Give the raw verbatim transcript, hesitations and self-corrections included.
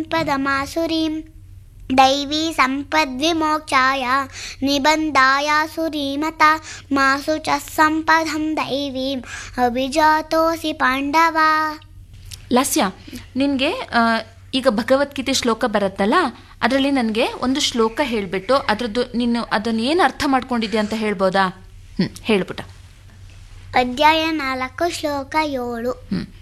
ಪದಮಾಸುರೀಂ ದೈವೀ ಸಂಪದ್ವಿಮೋಕ್ಷಾಯ ನಿಬಂಧಾಯ ಸುರೀಮತ ಮಾಸು ಚ ಸಂಪದಂ ದೈವೀಂ ಅಭಿಜಾತೋಸಿ ಪಾಂಡವ. ಲಾಸ್ಯ, ನಿನಗೆ ಈಗ ಭಗವದ್ಗೀತೆ ಶ್ಲೋಕ ಬರುತ್ತಲ್ಲ, ಅದರಲ್ಲಿ ನನಗೆ ಒಂದು ಶ್ಲೋಕ ಹೇಳಿಬಿಟ್ಟು ಅದರದ್ದು ನೀನು ಅದನ್ನು ಏನು ಅರ್ಥ ಮಾಡ್ಕೊಂಡಿದ್ಯಾ ಅಂತ ಹೇಳ್ಬೋದಾ? ಹ್ಞೂ ಹೇಳ್ಬಿಟ್ಟ. ಅಧ್ಯಾಯ ನಾಲ್ಕು ಶ್ಲೋಕ ಏಳು. ಹ್ಞೂ